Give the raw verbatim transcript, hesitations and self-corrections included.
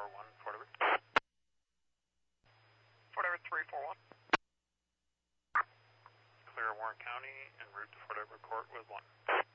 one, Fort Edward. Fort Edward three four one. Clear Warren County en route to Fort Edward Court with one.